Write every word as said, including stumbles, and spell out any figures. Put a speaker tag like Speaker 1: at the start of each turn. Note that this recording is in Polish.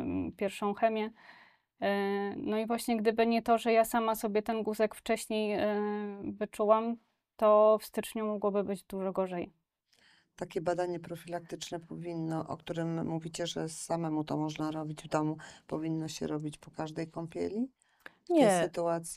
Speaker 1: mm, pierwszą chemię. E, No i właśnie gdyby nie to, że ja sama sobie ten guzek wcześniej e, wyczułam, to w styczniu mogłoby być dużo gorzej.
Speaker 2: Takie badanie profilaktyczne powinno, o którym mówicie, że samemu to można robić w domu, powinno się robić po każdej kąpieli? W tej
Speaker 3: Nie,
Speaker 2: sytuacji?